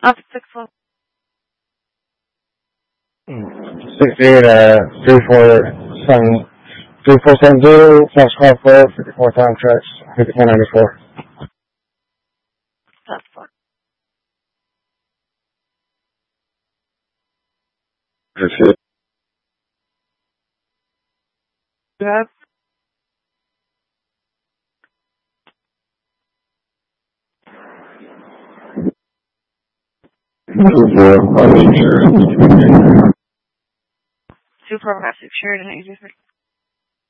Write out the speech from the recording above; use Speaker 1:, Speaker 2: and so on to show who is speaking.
Speaker 1: Up 6-1.
Speaker 2: 68, 3470, flash call for 54 time tracks, 5494.
Speaker 1: That's 4.
Speaker 2: That's it.
Speaker 1: Yes. Super massive shirt and